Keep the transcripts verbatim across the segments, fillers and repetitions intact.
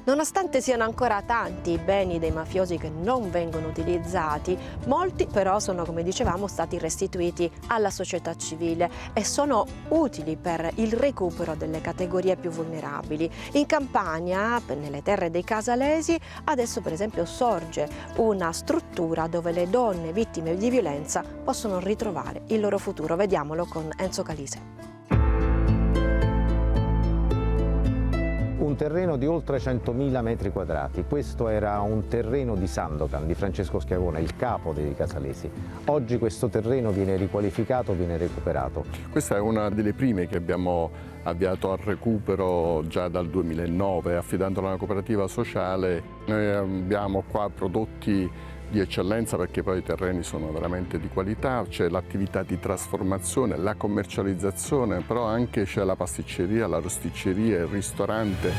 Nonostante siano ancora tanti i beni dei mafiosi che non vengono utilizzati, molti però sono, come dicevamo, stati restituiti alla società civile e sono utili per il recupero delle categorie più vulnerabili. In Campania, nelle terre dei casalesi, adesso per esempio sorge una struttura dove le donne vittime di violenza possono ritrovare il loro futuro. Vediamolo con Enzo Calise. Un terreno di oltre centomila metri quadrati. Questo era un terreno di Sandokan, di Francesco Schiavone, il capo dei casalesi. Oggi questo terreno viene riqualificato, viene recuperato. Questa è una delle prime che abbiamo avviato al recupero già dal duemilanove, affidandola a una cooperativa sociale. Noi abbiamo qua prodotti di eccellenza perché poi i terreni sono veramente di qualità, c'è l'attività di trasformazione, la commercializzazione, però anche c'è la pasticceria, la rosticceria, il ristorante.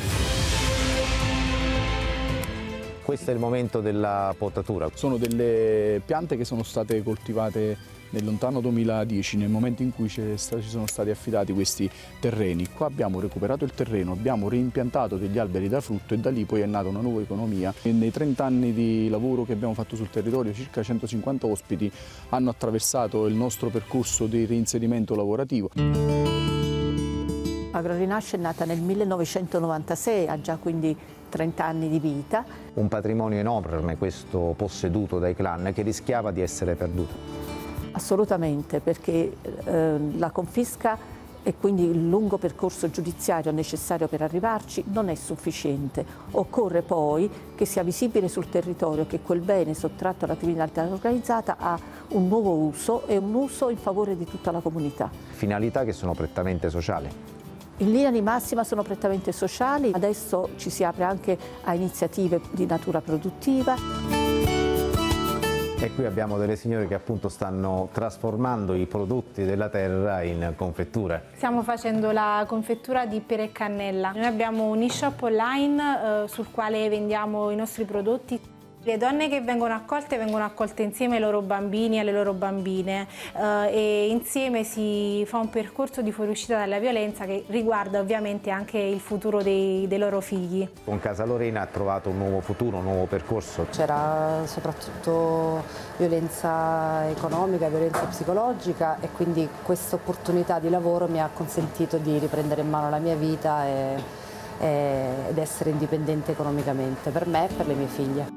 Questo è il momento della potatura. Sono delle piante che sono state coltivate nel lontano duemiladieci, nel momento in cui ci sono stati affidati questi terreni. Qua abbiamo recuperato il terreno, abbiamo reimpiantato degli alberi da frutto e da lì poi è nata una nuova economia. E nei trenta anni di lavoro che abbiamo fatto sul territorio, circa centocinquanta ospiti hanno attraversato il nostro percorso di reinserimento lavorativo. Agrorinasce è nata nel millenovecentonovantasei, ha già quindi trenta anni di vita. Un patrimonio enorme questo posseduto dai clan che rischiava di essere perduto. Assolutamente, perché eh, la confisca e quindi il lungo percorso giudiziario necessario per arrivarci non è sufficiente. Occorre poi che sia visibile sul territorio che quel bene sottratto alla criminalità organizzata ha un nuovo uso e un uso in favore di tutta la comunità. Finalità che sono prettamente sociali. In linea di massima sono prettamente sociali, adesso ci si apre anche a iniziative di natura produttiva. E qui abbiamo delle signore che appunto stanno trasformando i prodotti della terra in confetture. Stiamo facendo la confettura di pere e cannella. Noi abbiamo un e-shop online eh, sul quale vendiamo i nostri prodotti. Le donne che vengono accolte vengono accolte insieme ai loro bambini e alle loro bambine eh, e insieme si fa un percorso di fuoriuscita dalla violenza che riguarda ovviamente anche il futuro dei, dei loro figli. Con Casa Lorena ha trovato un nuovo futuro, un nuovo percorso. C'era soprattutto violenza economica, violenza psicologica e quindi questa opportunità di lavoro mi ha consentito di riprendere in mano la mia vita e, e, ed essere indipendente economicamente per me e per le mie figlie.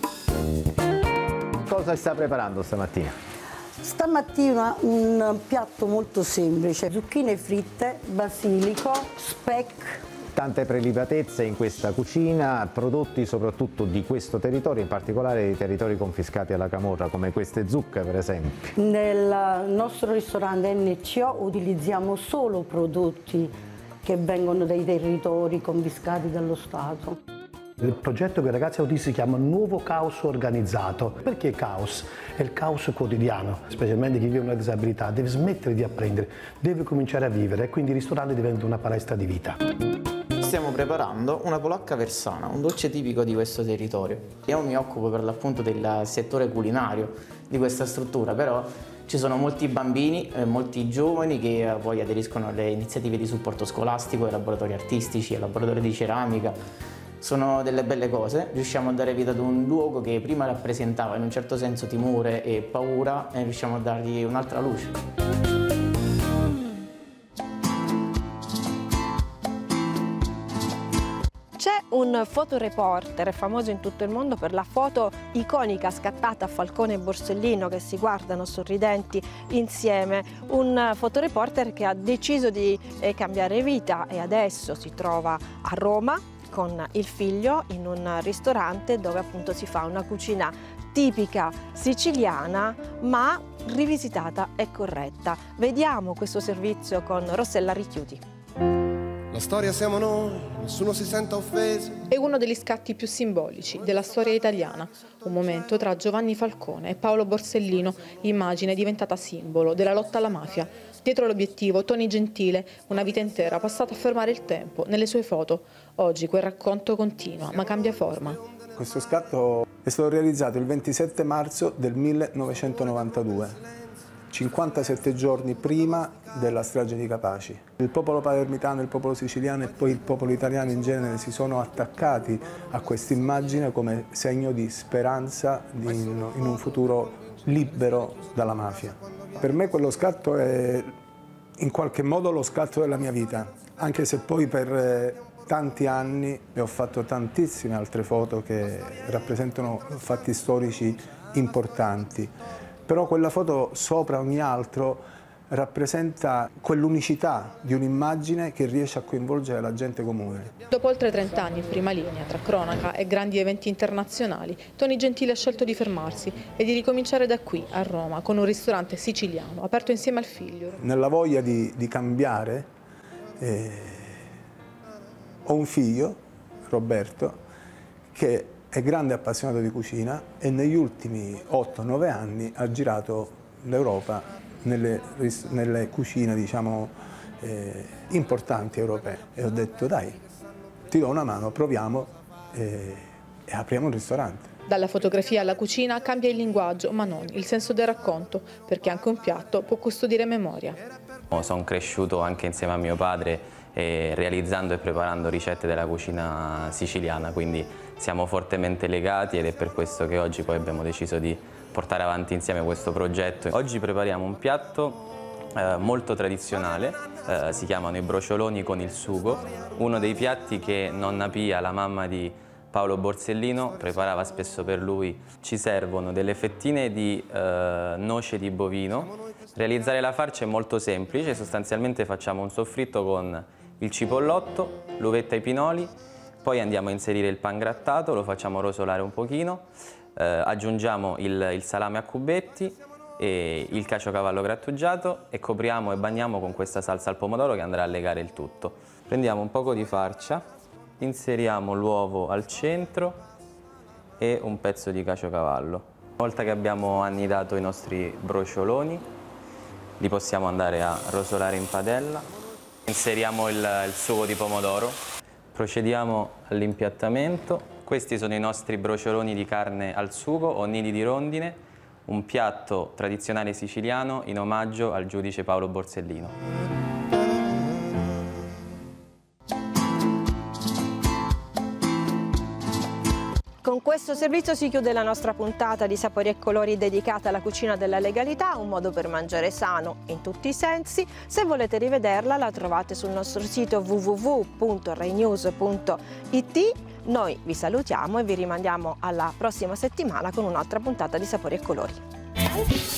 Cosa sta preparando stamattina? Stamattina un piatto molto semplice, zucchine fritte, basilico, speck. Tante prelibatezze in questa cucina, prodotti soprattutto di questo territorio, in particolare di territori confiscati alla camorra, come queste zucche per esempio. Nel nostro ristorante N C O utilizziamo solo prodotti che vengono dai territori confiscati dallo Stato. Il progetto che i ragazzi autisti chiamano Nuovo Caos Organizzato. Perché caos? È il caos quotidiano, specialmente chi vive una disabilità, deve smettere di apprendere, deve cominciare a vivere e quindi il ristorante diventa una palestra di vita. Stiamo preparando una polacca versana, un dolce tipico di questo territorio. Io mi occupo per l'appunto del settore culinario di questa struttura, però ci sono molti bambini, eh, molti giovani che eh, poi aderiscono alle iniziative di supporto scolastico, ai laboratori artistici, ai laboratori di ceramica. Sono delle belle cose, riusciamo a dare vita ad un luogo che prima rappresentava in un certo senso timore e paura e riusciamo a dargli un'altra luce. C'è un fotoreporter famoso in tutto il mondo per la foto iconica scattata a Falcone e Borsellino che si guardano sorridenti insieme, un fotoreporter che ha deciso di eh, cambiare vita e adesso si trova a Roma con il figlio in un ristorante dove appunto si fa una cucina tipica siciliana ma rivisitata e corretta. Vediamo questo servizio con Rossella Ricchiuti. La storia siamo noi, nessuno si senta offeso. È uno degli scatti più simbolici della storia italiana, un momento tra Giovanni Falcone e Paolo Borsellino, immagine diventata simbolo della lotta alla mafia. Dietro l'obiettivo Tony Gentile, una vita intera passata a fermare il tempo nelle sue foto. Oggi quel racconto continua, ma cambia forma. Questo scatto è stato realizzato il ventisette marzo del millenovecentonovantadue. cinquantasette giorni prima della strage di Capaci. Il popolo palermitano, il popolo siciliano e poi il popolo italiano in genere si sono attaccati a questa immagine come segno di speranza di in, in un futuro libero dalla mafia. Per me quello scatto è in qualche modo lo scatto della mia vita, anche se poi per tanti anni e ho fatto tantissime altre foto che rappresentano fatti storici importanti. Però quella foto sopra ogni altro rappresenta quell'unicità di un'immagine che riesce a coinvolgere la gente comune. Dopo oltre trenta anni in prima linea, tra cronaca e grandi eventi internazionali, Tony Gentile ha scelto di fermarsi e di ricominciare da qui, a Roma, con un ristorante siciliano, aperto insieme al figlio. Nella voglia di, di cambiare, eh, ho un figlio, Roberto, che è grande appassionato di cucina e negli ultimi otto nove anni ha girato l'Europa nelle, nelle cucine, diciamo, eh, importanti europee. E ho detto, dai, ti do una mano, proviamo eh, e apriamo un ristorante. Dalla fotografia alla cucina cambia il linguaggio, ma non il senso del racconto, perché anche un piatto può custodire memoria. Sono cresciuto anche insieme a mio padre eh, realizzando e preparando ricette della cucina siciliana, quindi siamo fortemente legati ed è per questo che oggi poi abbiamo deciso di portare avanti insieme questo progetto. Oggi prepariamo un piatto eh, molto tradizionale, eh, si chiamano i brocioloni con il sugo, uno dei piatti che nonna Pia, la mamma di Paolo Borsellino, preparava spesso per lui. Ci servono delle fettine di eh, noce di bovino. Realizzare la farcia è molto semplice, sostanzialmente facciamo un soffritto con il cipollotto, l'uvetta ai pinoli, poi andiamo a inserire il pangrattato, lo facciamo rosolare un pochino, eh, aggiungiamo il, il salame a cubetti e il caciocavallo grattugiato e copriamo e bagniamo con questa salsa al pomodoro che andrà a legare il tutto. Prendiamo un poco di farcia, inseriamo l'uovo al centro e un pezzo di caciocavallo. Una volta che abbiamo annidato i nostri brocioloni, li possiamo andare a rosolare in padella. Inseriamo il, il sugo di pomodoro. Procediamo all'impiattamento. Questi sono i nostri brocioloni di carne al sugo o nidi di rondine, un piatto tradizionale siciliano in omaggio al giudice Paolo Borsellino. Con questo servizio si chiude la nostra puntata di Sapori e Colori dedicata alla cucina della legalità, un modo per mangiare sano in tutti i sensi. Se volete rivederla la trovate sul nostro sito w w w punto rai news punto i t. Noi vi salutiamo e vi rimandiamo alla prossima settimana con un'altra puntata di Sapori e Colori.